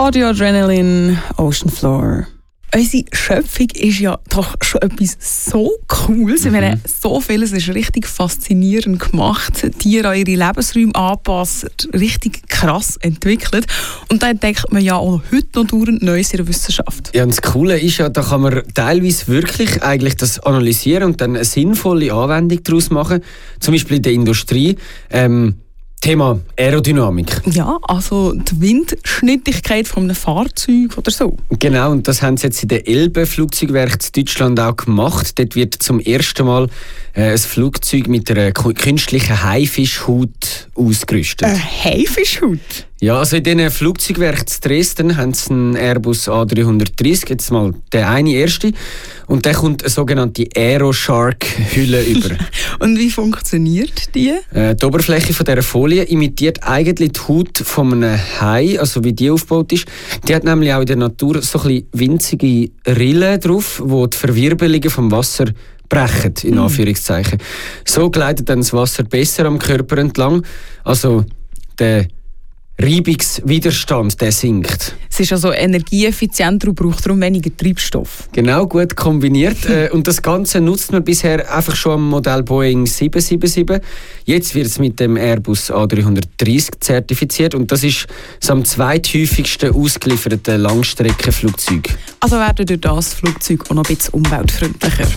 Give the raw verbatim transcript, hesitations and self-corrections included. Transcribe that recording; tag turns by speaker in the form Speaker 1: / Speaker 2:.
Speaker 1: Radio Adrenaline, Ocean Floor. Unsere Schöpfung ist ja doch schon etwas so Cooles. Mhm. Wir haben so vieles ist richtig faszinierend gemacht. Tiere an ihre Lebensräume anpassen, richtig krass entwickelt. Und da entdeckt man ja auch heute noch dauernd Neues in der Wissenschaft.
Speaker 2: Ja, und das Coole ist ja, da kann man teilweise wirklich eigentlich das analysieren und dann eine sinnvolle Anwendung daraus machen. Zum Beispiel in der Industrie. Ähm, Thema Aerodynamik.
Speaker 1: Ja, also die Windschnittigkeit von einem Fahrzeug oder so.
Speaker 2: Genau, und das haben sie jetzt in der Elbe-Flugzeugwerk in Deutschland auch gemacht. Dort wird zum ersten Mal äh, ein Flugzeug mit einer künstlichen Haifischhaut ausgerüstet.
Speaker 1: Eine Haifischhaut?
Speaker 2: Ja, also in diesen Flugzeugwerk in Dresden haben sie einen Airbus A drei dreißig, jetzt mal der eine erste. Und der kommt eine sogenannte Aeroshark-Hülle über.
Speaker 1: Und wie funktioniert die?
Speaker 2: Äh, die Oberfläche von dieser Folie imitiert eigentlich die Haut von einem Hai, also wie die aufgebaut ist. Die hat nämlich auch in der Natur so ein bisschen winzige Rillen drauf, wo die Verwirbelungen vom Wasser brechen, in Anführungszeichen. So gleitet dann das Wasser besser am Körper entlang. Also der Reibungswiderstand, der sinkt.
Speaker 1: Es ist also energieeffizienter und braucht darum weniger Treibstoff.
Speaker 2: Genau, gut kombiniert. Und das Ganze nutzt man bisher einfach schon am Modell Boeing sieben sieben sieben. Jetzt wird es mit dem Airbus A drei dreißig zertifiziert und das ist das am zweithäufigsten ausgelieferte Langstreckenflugzeug.
Speaker 1: Also werden durch das Flugzeug auch noch ein bisschen umweltfreundlicher.